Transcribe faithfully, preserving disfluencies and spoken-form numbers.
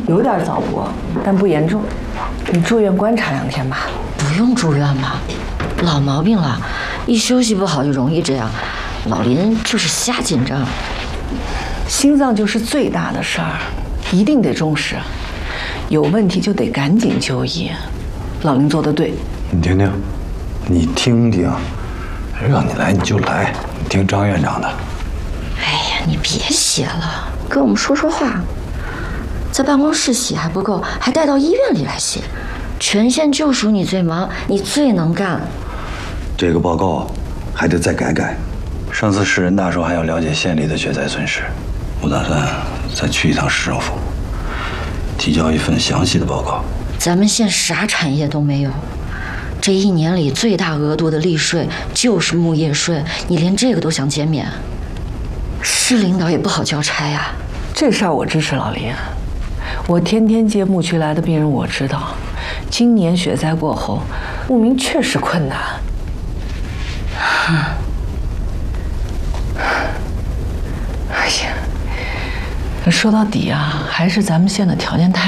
有点早搏，但不严重。你住院观察两天吧。 不用住院吧，老毛病了，一休息不好就容易这样。老林就是瞎紧张。 心脏就是最大的事儿，一定得重视。有问题就得赶紧就医。老林做得对。 你听听，你听听，让你来你就来，你听张院长的。 哎呀，你别写了，跟我们说说话。在办公室写还不够，还带到医院里来写。全县就属你最忙，你最能干。 这个报告还得再改改。上次市人大说还要了解县里的血灾损失，我打算再去一趟市政府，提交一份详细的报告。 咱们县啥产业都没有，这一年里最大额度的利税就是木业税，你连这个都想减免？市领导也不好交差呀。 这事儿我支持老林。我天天接牧区来的病人，我知道，今年雪灾过后，牧民确实困难。哎呀，说到底啊，还是咱们县的条件太。